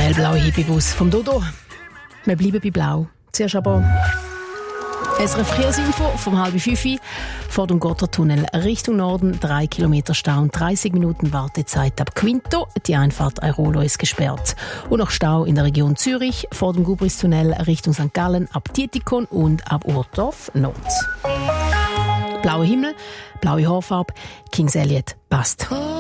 hellblaue Hippie-Bus vom Dodo. Wir bleiben bei Blau. Zuerst aber SRF Verkehrsinfo vom 4:30 vor dem Gotthardtunnel Richtung Norden. 3 Kilometer Stau und 30 Minuten Wartezeit ab Quinto. Die Einfahrt Airolo ist gesperrt. Und noch Stau in der Region Zürich vor dem Gubristunnel Richtung St. Gallen ab Dietikon und ab Urdorf Nord. Blauer Himmel, blaue Haarfarbe, Kings Elliot passt.